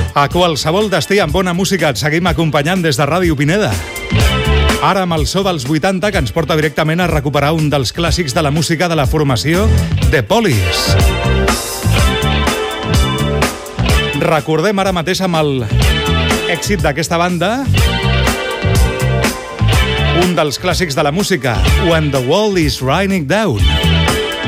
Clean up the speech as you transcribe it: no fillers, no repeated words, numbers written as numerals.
A qualsevol destí amb bona música et seguim acompanyant des de Ràdio Pineda. Ara amb el so dels 80 que ens porta directament a recuperar un dels clàssics de la música de la formació The Police. Recordem ara mateix amb el èxit d'aquesta banda un dels clàssics de la música, When the World is Raining Down.